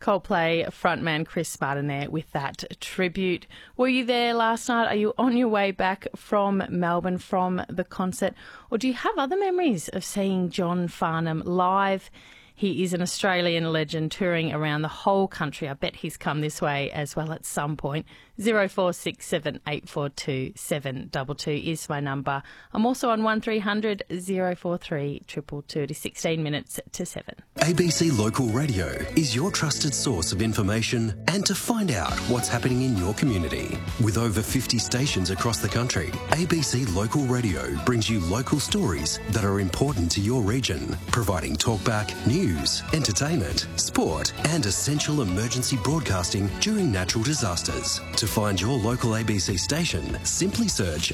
Coldplay frontman Chris Martin there with that tribute. Were you there last night? Are you on your way back from Melbourne from the concert? Or do you have other memories of seeing John Farnham live? He is an Australian legend touring around the whole country. I bet he's come this way as well at some point. 0467 842 722 is my number. I'm also on 1300 043 222. It is 16 minutes to 7. ABC Local Radio is your trusted source of information and to find out what's happening in your community. With over 50 stations across the country, ABC Local Radio brings you local stories that are important to your region, providing talkback, news, entertainment, sport and essential emergency broadcasting during natural disasters. To find your local ABC station, simply search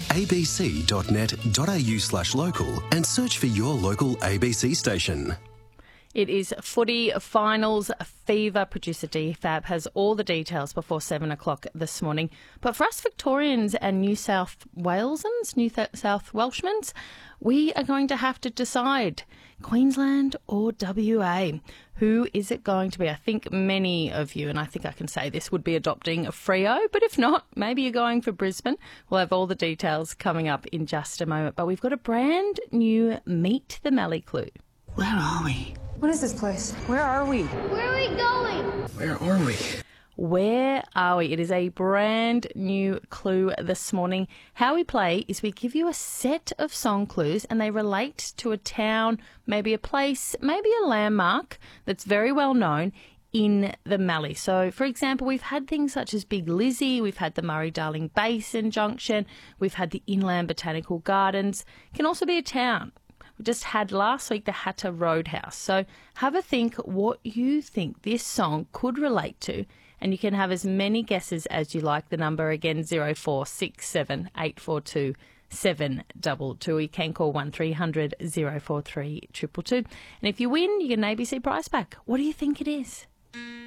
abc.net.au/local and search for your local ABC station. It is footy finals fever. Producer DFAB has all the details before 7 o'clock this morning. But for us Victorians and New South Walesans, New South Welshmans, we are going to have to decide Queensland or WA. Who is it going to be? I think many of you, and I think I can say this, would be adopting a Freo. But if not, maybe you're going for Brisbane. We'll have all the details coming up in just a moment. But we've got a brand new Meet the Mallee clue. Where are we? What is this place? Where are we? Where are we going? Where are we? Where are we? It is a brand new clue this morning. How we play is we give you a set of song clues and they relate to a town, maybe a place, maybe a landmark that's very well known in the Mallee. So, for example, we've had things such as Big Lizzie, we've had the Murray-Darling Basin Junction, we've had the Inland Botanical Gardens. It can also be a town. We just had last week the Hatter Roadhouse. So have a think what you think this song could relate to, and you can have as many guesses as you like. The number again, 0467 842 722. You can call 1300 043 222. And if you win, you get an ABC prize pack. What do you think it is?